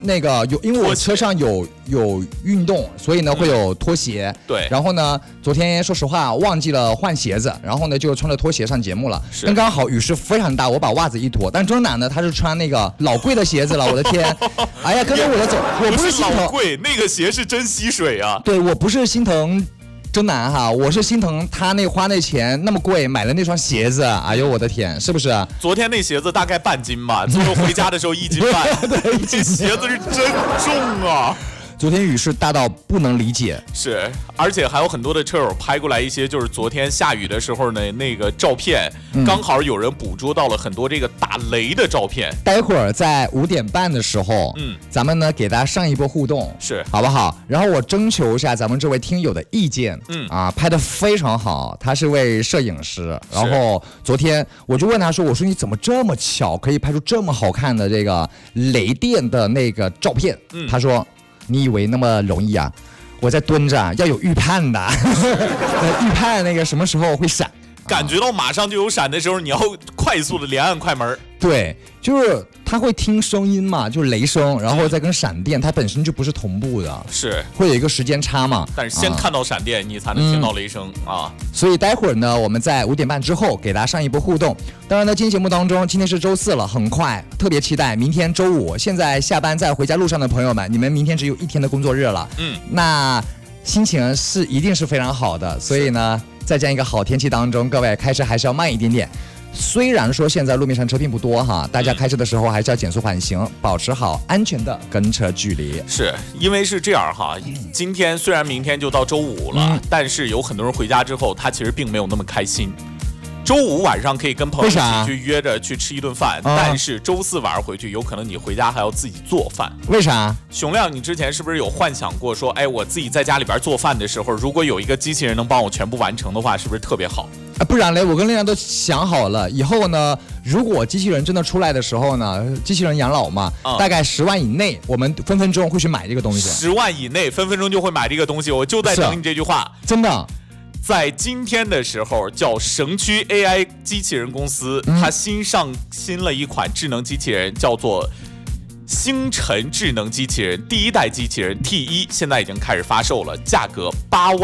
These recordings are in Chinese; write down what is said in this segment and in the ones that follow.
那个因为我车上有运动，所以呢会有拖鞋。 对。 然后呢，昨天说实话忘记了换鞋子，然后呢就穿着拖鞋上节目了。 是。 刚好雨势非常大，我把袜子一脱，但钟南呢他是穿那个老贵的鞋子了，我的天！哎呀，跟着我的走，我不是心疼。 老贵，那个鞋是真吸水啊。 对，我不是心疼钟南哈，我是心疼他那花那钱那么贵买了那双鞋子，哎呦我的天，是不是？ 昨天那鞋子大概半斤吧，最后回家的时候1斤半。 对， 这鞋子是真重啊。 昨天雨势大到不能理解， 是，而且还有很多的车友拍过来一些，就是昨天下雨的时候呢，那个照片，刚好有人捕捉到了很多这个打雷的照片。 待会儿在5点半的时候，咱们呢给大家上一波互动， 是， 好不好？然后我征求一下咱们这位听友的意见，拍得非常好，他是位摄影师，然后昨天我就问他说，我说你怎么这么巧可以拍出这么好看的这个雷电的那个照片？他说。你以为那么容易啊？我在蹲着，要有预判的，预判那个什么时候会闪， 感觉到马上就有闪的时候，你要快速的连按快门。 对，就是它会听声音嘛，就是雷声，然后再跟闪电，它本身就不是同步的， 是会有一个时间差嘛。 但是先看到闪电，你才能听到雷声啊。 所以待会儿呢，我们在5点半之后给大家上一波互动。当然呢，今天节目当中，今天是周4了，很快，特别期待明天周5。现在下班在回家路上的朋友们，你们明天只有1天的工作日了，那心情是一定是非常好的。所以呢，在这样一个好天气当中，各位开车还是要慢一点点。虽然说现在路面上车并不多哈，大家开车的时候还是要减速缓行，保持好安全的跟车距离。 是因为是这样哈，今天虽然明天就到周5了，但是有很多人回家之后，他其实并没有那么开心。周5晚上可以跟朋友一起去约着去吃一顿饭，但是周4晚上回去，有可能你回家还要自己做饭。 为啥？ 熊亮，你之前是不是有幻想过说，哎，我自己在家里边做饭的时候，如果有一个机器人能帮我全部完成的话，是不是特别好？ 不然嘞，我跟亮亮都想好了，以后呢，如果机器人真的出来的时候呢，机器人养老嘛，大概10万以内，我们分分钟会去买这个东西。 10万以内，分分钟就会买这个东西，我就在等你这句话。 真的。 在今天的时候，叫城区 AI 机器人公司，它上新了一款智能机器人，叫做星辰智能机器人第1代机器人 T1，现在已经开始发售了，价格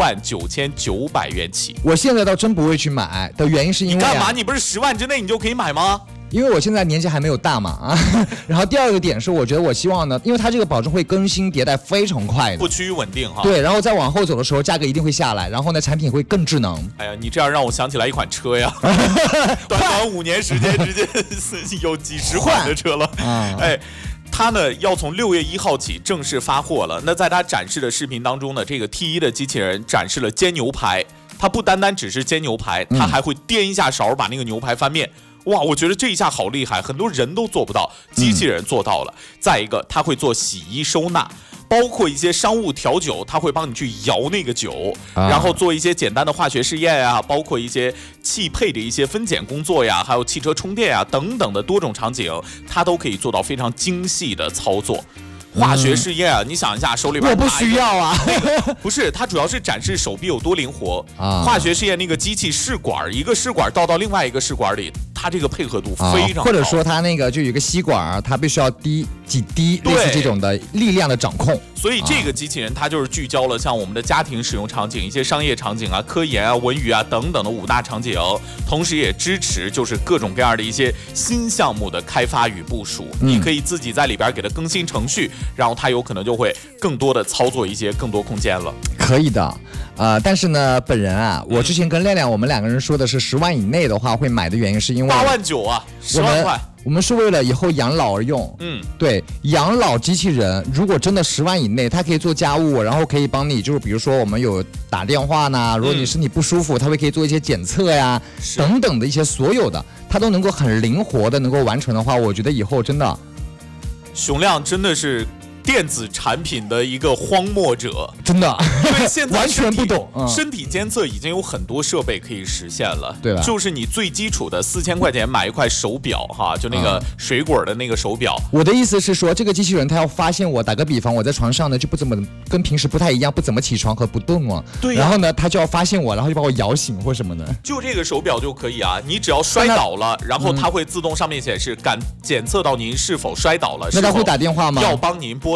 89900元起。 我现在倒真不会去买的原因是因为你干嘛？你不是10万之内你就可以买吗？ 因为我现在年纪还没有大嘛然后第二个点是，我觉得我希望呢，因为它这个保证会更新迭代非常快的， 不趋于稳定哈。 对，然后再往后走的时候，价格一定会下来，然后呢，产品会更智能。 哎呀，你这样让我想起来一款车呀，短短5年时间直接有几十款的车了。哎，它呢要从6月1号起正式发货了。那在它展示的视频当中呢，这个 T1的机器人展示了煎牛排，它不单单只是煎牛排，它还会颠一下勺把那个牛排翻面。哇，我觉得这一下好厉害，很多人都做不到，机器人做到了。再一个，它会做洗衣收纳，包括一些商务调酒，它会帮你去摇那个酒，然后做一些简单的化学试验呀，包括一些汽配的一些分拣工作呀，还有汽车充电呀等等的多种场景，它都可以做到非常精细的操作。化学试验啊，你想一下，手里边我不需要啊不是，它主要是展示手臂有多灵活啊。化学试验那个机器试管，一个试管倒到另外一个试管里，它这个配合度非常高。 或者说它那个就有一个吸管，它必须要滴几滴，类似这种的力量的掌控。 所以这个机器人它就是聚焦了像我们的家庭使用场景、一些商业场景啊、科研啊、文娱啊等等的5大场景，同时也支持就是各种各样的一些新项目的开发与部署。你可以自己在里边给它更新程序，然后它有可能就会更多的操作一些更多空间了。 可以的，但是呢，本人啊，我之前跟亮亮我们2个人说的是10万以内的话会买的原因是因为 8万9啊，10万块。 我们是为了以后养老而用，对，养老机器人如果真的10万以内，它可以做家务，然后可以帮你，就是比如说我们有打电话呢，如果你身体不舒服，它会可以做一些检测呀，等等的一些所有的，它都能够很灵活的能够完成的话，我觉得以后真的， 熊亮真的是电子产品的一个荒漠者， 真的， 因为现在完全不懂， 身体监测已经有很多设备可以实现了， 对吧？ 就是你最基础的4000块钱买一块手表哈，就那个水果的那个手表。 我的意思是说，这个机器人它要发现我，打个比方，我在床上呢就不怎么跟平时不太一样，不怎么起床和不动啊， 对， 然后呢它就要发现我，然后就把我摇醒或什么的。 就这个手表就可以啊，你只要摔倒了，然后它会自动上面显示检测到您是否摔倒了， 那它会打电话吗？ 要帮您拨。